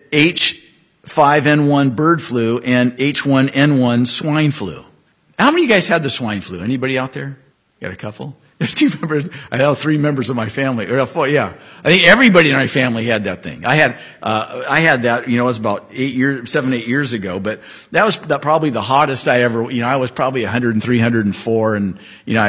H5N1 bird flu and H1N1 swine flu. How many of you guys had the swine flu? Anybody out there? Got a couple? There's 2 members. I have 3 members of my family. Or 4, yeah. I think everybody in my family had that thing. I had that, it was about 7, 8 years ago, but that was probably the hottest I ever, I was probably 103, 104, and,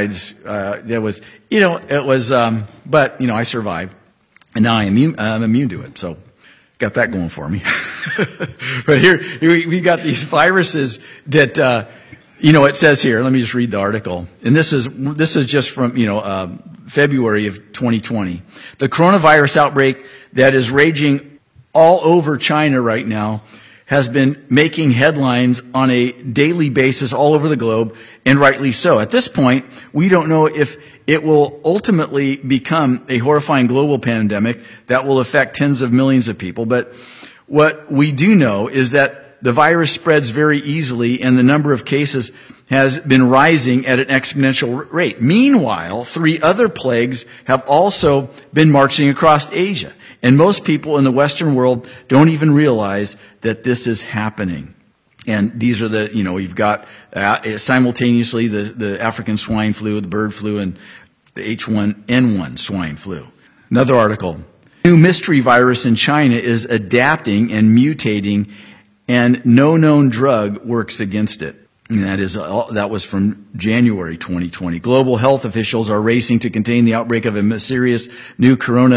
but, I survived. And now I'm immune to it, so got that going for me. But here, we got these viruses that, it says here, let me just read the article. And this is just from, February of 2020. The coronavirus outbreak that is raging all over China right now has been making headlines on a daily basis all over the globe, and rightly so. At this point, we don't know if it will ultimately become a horrifying global pandemic that will affect tens of millions of people. But what we do know is that the virus spreads very easily, and the number of cases has been rising at an exponential rate. Meanwhile, 3 other plagues have also been marching across Asia. And most people in the Western world don't even realize that this is happening. And these are you've got simultaneously the African swine flu, the bird flu, and the H1N1 swine flu. Another article. New mystery virus in China is adapting and mutating, and no known drug works against it. And that was from January 2020. Global health officials are racing to contain the outbreak of a mysterious new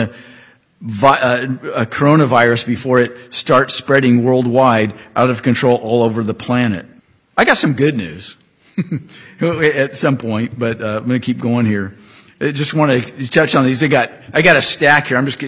coronavirus before it starts spreading worldwide, out of control all over the planet. I got some good news at some point, but I'm going to keep going here. I just want to touch on these. I got a stack here. I'm just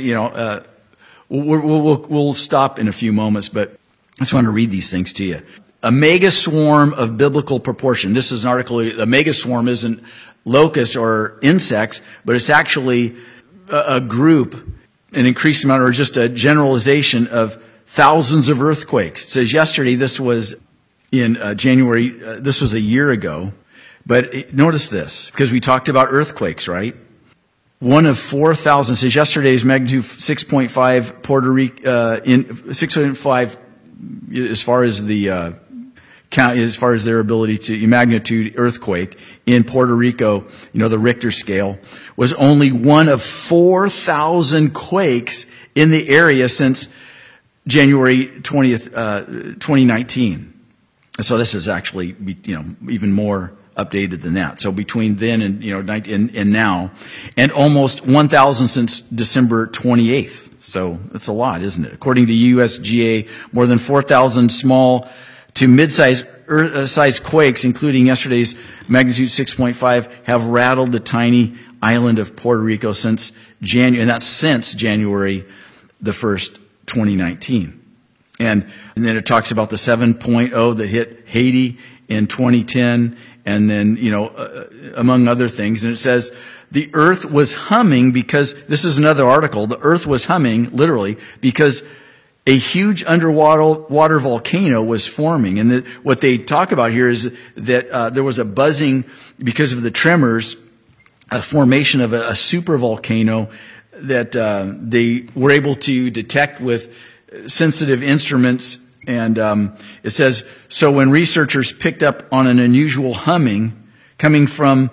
we'll stop in a few moments, but I just want to read these things to you. A mega swarm of biblical proportion. This is an article. A mega swarm isn't locusts or insects, but it's actually a group, an increased amount, or just a generalization of thousands of earthquakes. It says yesterday, this was in January, this was a year ago, but notice this, because we talked about earthquakes, right? One of 4,000, says yesterday's magnitude 6.5 Puerto Rico, in 6.5 as far as the count, as far as their ability to magnitude earthquake in Puerto Rico, the Richter scale, was only one of 4,000 quakes in the area since January 20th, 2019. So this is actually, even more updated than that. So between then and, and now, and almost 1,000 since December 28th. So that's a lot, isn't it? According to USGA, more than 4,000 small to mid-sized quakes, including yesterday's magnitude 6.5, have rattled the tiny island of Puerto Rico since January, and that's since January the 1st, 2019. And then it talks about the 7.0 that hit Haiti in 2010, and then, among other things. And it says, the earth was humming because, this is another article, the earth was humming, literally, because a huge underwater volcano was forming. And what they talk about here is that there was a buzzing because of the tremors, a formation of a supervolcano that they were able to detect with sensitive instruments. And it says, so when researchers picked up on an unusual humming coming from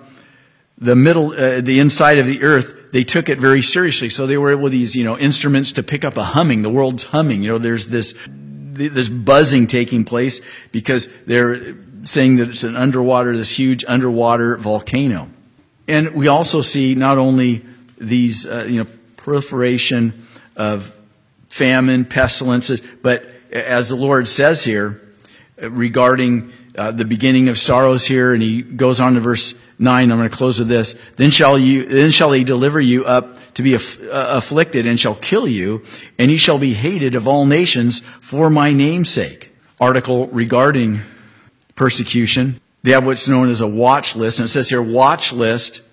the inside of the earth, they took it very seriously. So they were able with these, instruments to pick up a humming, the world's humming. There's this buzzing taking place because they're saying that it's this huge underwater volcano. And we also see not only these, proliferation of famine, pestilences, but as the Lord says here regarding the beginning of sorrows here, and he goes on to verse 9, I'm going to close with this. Then shall he deliver you up to be afflicted, and shall kill you, and ye shall be hated of all nations for my name's sake. Article regarding persecution. They have what's known as a watch list, and it says here, watch list,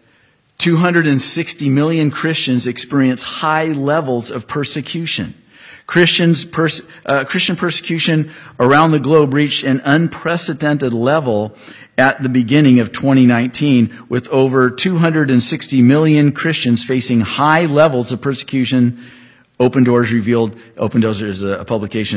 260 million Christians experience high levels of persecution. Christian persecution around the globe reached an unprecedented level at the beginning of 2019, with over 260 million Christians facing high levels of persecution. Open Doors revealed, Open Doors is a publication